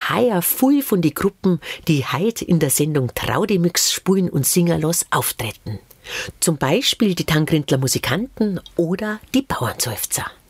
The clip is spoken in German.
heuer viel von die Gruppen, die heut in der Sendung Trau die Mix spielen und singen los auftreten. Zum Beispiel die Tangrindler Musikanten oder die Bauernseufzer.